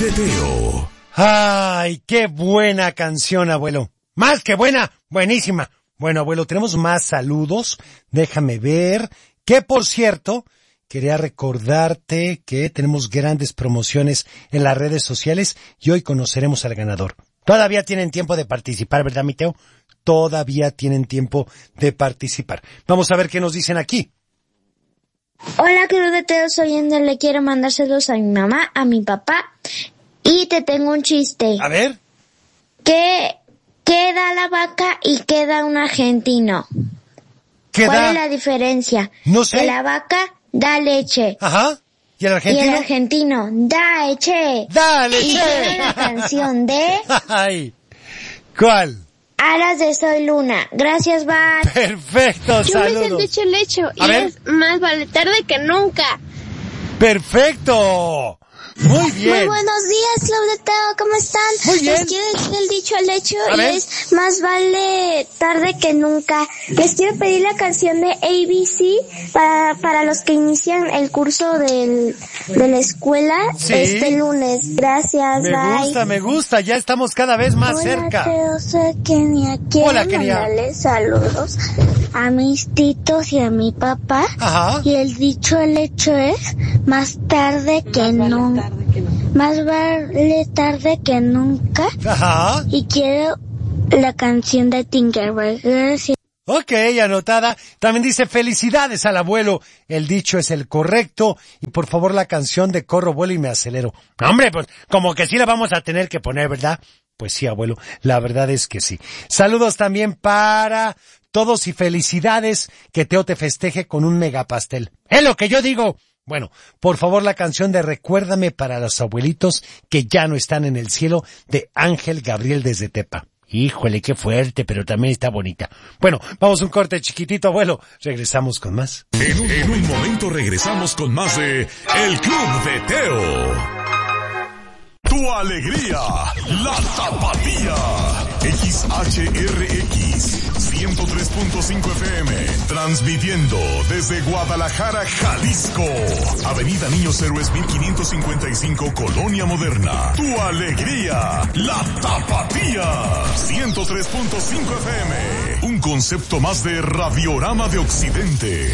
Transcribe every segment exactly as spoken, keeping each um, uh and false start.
de Teo. Ay, qué buena canción, abuelo. Más que buena, buenísima. Bueno, abuelo, tenemos más saludos. Déjame ver. Que, por cierto, quería recordarte que tenemos grandes promociones en las redes sociales y hoy conoceremos al ganador. Todavía tienen tiempo de participar, ¿verdad, mi Teo? Todavía tienen tiempo de participar. Vamos a ver qué nos dicen aquí. Hola, Club de Teo, soy Ender. Le quiero mandar saludos a mi mamá, a mi papá. Y te tengo un chiste. A ver. ¿Qué, qué da la vaca y qué da un argentino? ¿Qué ¿Cuál da? es la diferencia? No sé. Que la vaca da leche. Ajá. ¿Y el Y argentino? el argentino da leche. ¡Da leche! Y tiene la canción de Ay. ¿Cuál? Alas de Soy Luna. Gracias, bye. Perfecto, Yo me saludos. sé el lecho A y ver. es más vale tarde que nunca. Perfecto. Muy bien. Muy buenos días, Club de Teo, ¿cómo están? Muy bien. Les quiero decir el dicho al hecho A y ver. es más vale tarde que nunca. Les quiero pedir la canción de A B C para, para los que inician el curso del, de la escuela Sí. este lunes. Gracias, Me bye. gusta, me gusta. Ya estamos cada vez más Hola, cerca. Teo, soy Kenia. Quiero Hola, Kenia. mandarles saludos a mis titos y a mi papá. Ajá. Y el dicho al hecho es más tarde que nunca. Más vale tarde que nunca. Ajá. Y quiero la canción de Tinkerbell. Gracias. Ok, anotada. También dice felicidades al abuelo. El dicho es el correcto. Y por favor la canción de Corro, vuelo y me acelero. Hombre, pues como que sí la vamos a tener que poner, ¿verdad? Pues sí, abuelo. La verdad es que sí. Saludos también para todos y felicidades. Que Teo te festeje con un megapastel. Es lo que yo digo. Bueno, por favor la canción de Recuérdame para los abuelitos que ya no están en el cielo de Ángel Gabriel desde Tepa. Híjole, qué fuerte, pero también está bonita. Bueno, vamos a un corte chiquitito, abuelo. Regresamos con más. En, un- en un momento regresamos con más de El Club de Teo. Tu alegría, la tapatía. X H R X ciento tres punto cinco F M, transmitiendo desde Guadalajara, Jalisco. Avenida Niños Héroes mil quinientos cincuenta y cinco, Colonia Moderna. Tu alegría, la tapatía. ciento tres punto cinco F M, un concepto más de Radiorama de Occidente.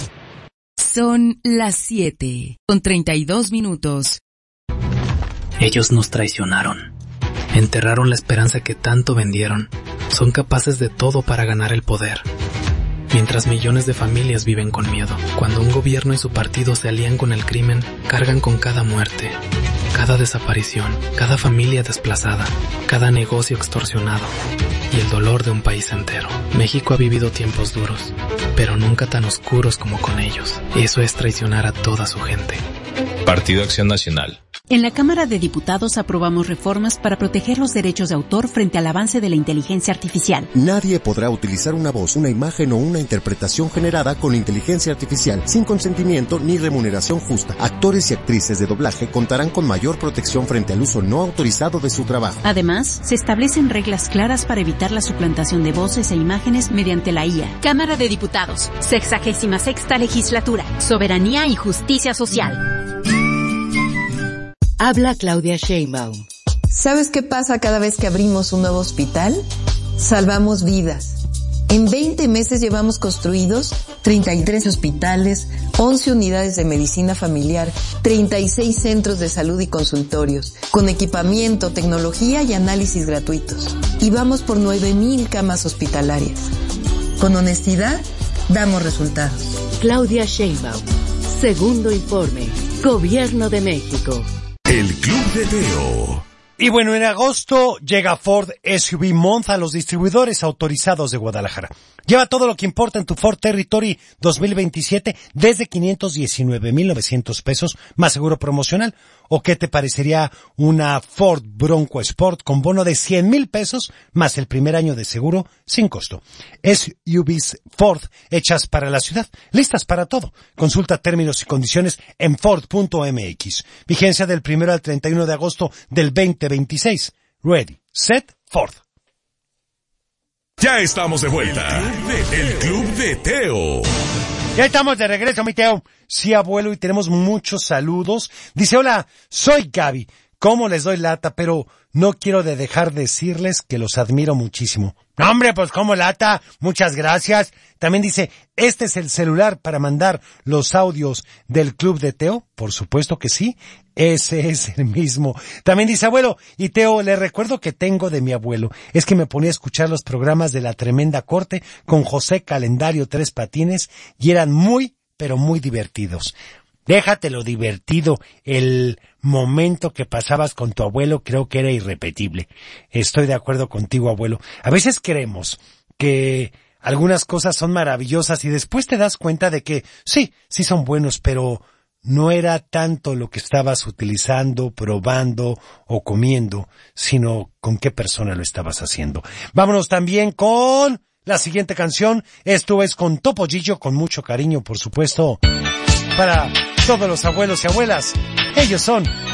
Son las siete, con treinta y dos minutos. Ellos nos traicionaron. Enterraron la esperanza que tanto vendieron. Son capaces de todo para ganar el poder. Mientras millones de familias viven con miedo. Cuando un gobierno y su partido se alían con el crimen, cargan con cada muerte, cada desaparición, cada familia desplazada, cada negocio extorsionado y el dolor de un país entero. México ha vivido tiempos duros, pero nunca tan oscuros como con ellos. Eso es traicionar a toda su gente. Partido Acción Nacional. En la Cámara de Diputados aprobamos reformas para proteger los derechos de autor frente al avance de la inteligencia artificial. Nadie podrá utilizar una voz, una imagen o una interpretación generada con inteligencia artificial sin consentimiento ni remuneración justa. Actores y actrices de doblaje contarán con mayor protección frente al uso no autorizado de su trabajo. Además, se establecen reglas claras para evitar la suplantación de voces e imágenes mediante la I A. Cámara de Diputados, sexagésima sexta legislatura, soberanía y justicia social. Habla Claudia Sheinbaum. ¿Sabes qué pasa cada vez que abrimos un nuevo hospital? Salvamos vidas. En veinte meses llevamos construidos treinta y tres hospitales, once unidades de medicina familiar, treinta y seis centros de salud y consultorios, con equipamiento, tecnología y análisis gratuitos. Y vamos por nueve mil camas hospitalarias. Con honestidad, damos resultados. Claudia Sheinbaum. Segundo informe. Gobierno de México. El Club de Teo. Y bueno, en agosto llega Ford S U V Month a los distribuidores autorizados de Guadalajara. Lleva todo lo que importa en tu Ford Territory dos mil veintisiete desde quinientos diecinueve mil novecientos pesos más seguro promocional. ¿O qué te parecería una Ford Bronco Sport con bono de cien mil pesos más el primer año de seguro sin costo? S U Vs Ford hechas para la ciudad, listas para todo. Consulta términos y condiciones en Ford punto M X. Vigencia del primero al treinta y uno de agosto del veinte veintiséis. Ready, set, Ford. Ya estamos de vuelta. El Club de Teo. Ya estamos de regreso, mi Teo. Sí, abuelo, y tenemos muchos saludos. Dice, hola, soy Gaby. cómo les doy lata, pero no quiero de dejar de decirles que los admiro muchísimo. No, hombre, pues cómo lata, muchas gracias. También dice, ¿este es el celular para mandar los audios del Club de Teo? Por supuesto que sí, ese es el mismo. También dice, abuelo, y Teo, le recuerdo que tengo de mi abuelo, es que me ponía a escuchar los programas de La Tremenda Corte con José Calendario Tres Patines y eran muy, pero muy divertidos. Déjate lo divertido, el momento que pasabas con tu abuelo creo que era irrepetible. Estoy de acuerdo contigo, abuelo. A veces creemos que algunas cosas son maravillosas y después te das cuenta de que sí, sí son buenos, pero no era tanto lo que estabas utilizando, probando o comiendo, sino con qué persona lo estabas haciendo. Vámonos también con la siguiente canción. Esto es con Topollillo, con mucho cariño, por supuesto, para todos los abuelos y abuelas. Ellos son